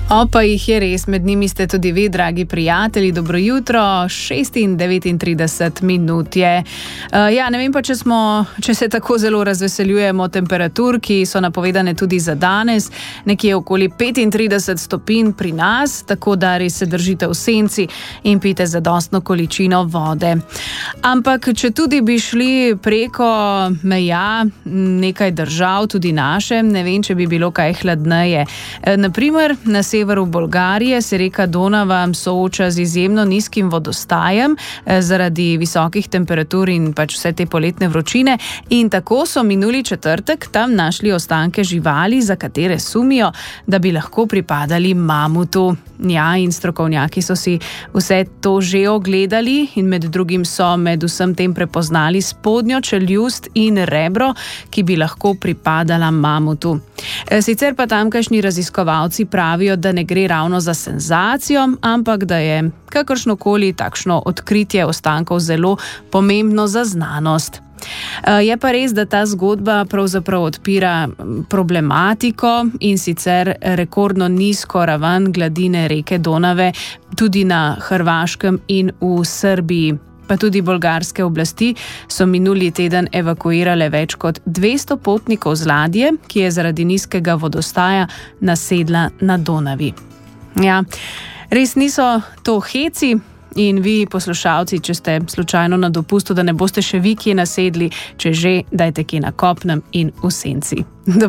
Pa jih je res, med njimi ste tudi vi, dragi prijatelji. Dobro jutro, 6:39 minut je. Ne vem pa, če se tako zelo razveseljujemo temperatur, ki so napovedane tudi za danes, nekje okoli 35 stopinj pri nas, tako da res se držite v senci in pijte zadostno količino vode. Ampak, če tudi bi šli preko meja nekaj držav, tudi naše, ne vem, če bi bilo kaj hladneje. Naprimer, na severu Bolgarije se reka Donava sooča z izjemno nizkim vodostajem zaradi visokih temperatur in pač vse te poletne vročine, in tako so minuli četrtek tam našli ostanke živali, za katere sumijo, da bi lahko pripadali mamutu. Ja, in strokovnjaki so si vse to že ogledali in med drugim so med vsem tem prepoznali spodnjo čeljust in rebro, ki bi lahko pripadala mamutu. Sicer pa tamkajšnji raziskovalci pravijo, da ne gre ravno za senzacijo, ampak da je kakršnokoli takšno odkritje ostankov zelo pomembno za znanost. Je pa res, da ta zgodba pravzaprav odpira problematiko, in sicer rekordno nizko raven gladine reke Donave tudi na Hrvaškem in v Srbiji. Pa tudi bolgarske oblasti so minuli teden evakuirale več kot 200 potnikov z ladje, ki je zaradi nizkega vodostaja nasedla na Donavi. Ja, res niso to heci. In vi, poslušalci, če ste slučajno na dopustu, da ne boste še vi kje nasedli, če že, dajte kje na kopnem in v senci.